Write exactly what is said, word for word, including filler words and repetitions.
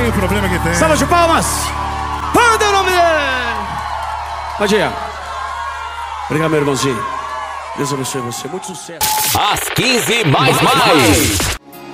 tem, o problema que tem. Salva de palmas! Manda o nome dele! Pode ir. Obrigado, meu irmãozinho. Deus abençoe você. Muito sucesso. Às quinze mais mais.